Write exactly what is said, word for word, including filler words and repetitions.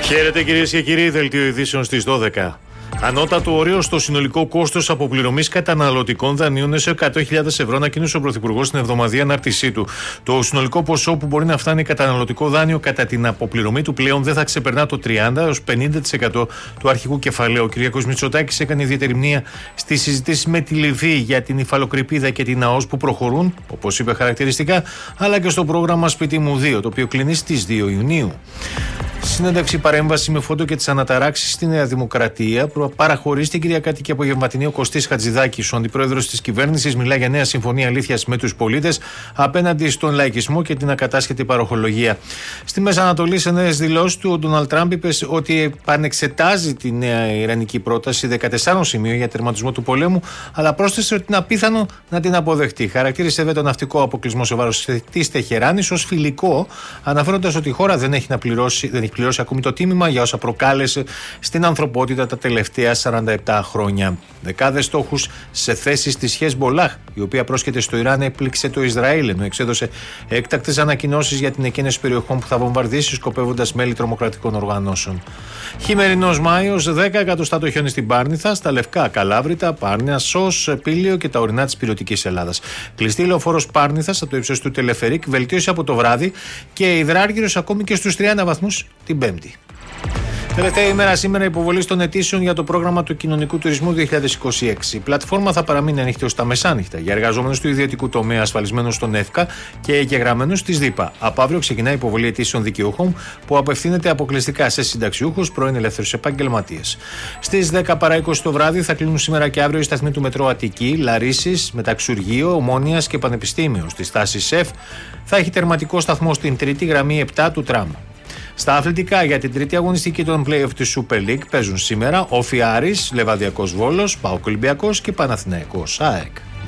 Χαίρετε κυρίες και κύριοι, δελτίο ειδήσεων στις δώδεκα. Ανώτατο όριο στο συνολικό κόστος αποπληρωμής καταναλωτικών δανείων είναι σε εκατό χιλιάδες ευρώ, ανακοίνωσε ο Πρωθυπουργός στην εβδομαδιαία ανάρτησή του. Το συνολικό ποσό που μπορεί να φτάνει καταναλωτικό δάνειο κατά την αποπληρωμή του πλέον δεν θα ξεπερνά το τριάντα έως πενήντα τοις εκατό του αρχικού κεφαλαίου. Ο Κυριάκος Μητσοτάκης έκανε ιδιαίτερη μνήα στις συζητήσεις με τη Λιβύη για την υφαλοκρηπίδα και την ΑΟΣ που προχωρούν, όπως είπε χαρακτηριστικά, αλλά και στο πρόγραμμα Σπίτι μου δύο, το οποίο κλείνει στις δύο Ιουνίου. Συνέντευξη παρέμβαση με φόντο και τις αναταράξεις στη Νέα Δημοκρατία. Παραχωρεί στην Κυριακάτικη απογευματινή ο Κωστής Χατζηδάκης. Ο αντιπρόεδρος της κυβέρνησης μιλά για νέα συμφωνία αλήθειας με τους πολίτες απέναντι στον λαϊκισμό και την ακατάσχετη παροχολογία. Στη Μέση Ανατολή, σε νέες δηλώσεις του, ο Ντόναλντ Τραμπ είπε ότι επανεξετάζει τη νέα ιρανική πρόταση δεκατεσσάρων σημείων για τερματισμό του πολέμου, αλλά πρόσθεσε ότι είναι απίθανο να την αποδεχτεί. Χαρακτήρισε βέβαια τον ναυτικό αποκλεισμό σε βάρος της Τεχεράνης ως φιλικό, αναφέροντας ότι η χώρα δεν έχει, να πληρώσει, δεν έχει πληρώσει ακόμη το τίμημα για όσα προκάλεσε στην ανθρωπότητα τα τελευταία σαράντα επτά χρόνια. Δεκάδες στόχους σε θέσεις της Χεσμπολάχ, η οποία πρόσκειται στο Ιράν, έπληξε το Ισραήλ, ενώ εξέδωσε έκτακτες ανακοινώσεις για την εκκίνηση περιοχών που θα βομβαρδίσει, σκοπεύοντας μέλη τρομοκρατικών οργανώσεων. Χειμερινός Μάιος, δέκα εκατοστά το χιόνι στην Πάρνηθα, στα Λευκά, Καλάβρητα, Πάρνια, Σος, Πήλιο και τα ορεινά της Πειρωτικής Ελλάδας. Κλειστή λεωφόρος Πάρνηθας από το ύψος του Τελεφερίκ, βελτίωση από το βράδυ και υδράργυρος ακόμη και στους τριάντα βαθμούς την Πέμπτη. Τελευταία ημέρα σήμερα υποβολή των αιτήσεων για το πρόγραμμα του κοινωνικού τουρισμού δύο χιλιάδες είκοσι έξι. Η πλατφόρμα θα παραμείνει ανοιχτή ως τα μεσάνυχτα για εργαζόμενους του ιδιωτικού τομέα ασφαλισμένους στον ΕΦΚΑ και εγγεγραμμένους της ΔΥΠΑ. Από αύριο ξεκινά η υποβολή αιτήσεων δικαιούχων που απευθύνεται αποκλειστικά σε συνταξιούχους, πρώην ελεύθερους επαγγελματίες. Στις δέκα παρά είκοσι το βράδυ θα κλείνουν σήμερα και αύριο οι σταθμοί του μετρό Αττική, Λαρίσης, Μεταξουργείο, Ομόνιας και Πανεπιστήμιο. Στη στάση ΣΕΦ θα έχει τερματικό σταθμό στην τρίτη γραμμή επτά του τραμ. Στα αθλητικά, για την τρίτη αγωνιστική των play-off της Super League παίζουν σήμερα Όφι Άρης, Λεβαδιακός Βόλος, ΠΑΟΚ Ολυμπιακός και Παναθηναϊκός ΑΕΚ.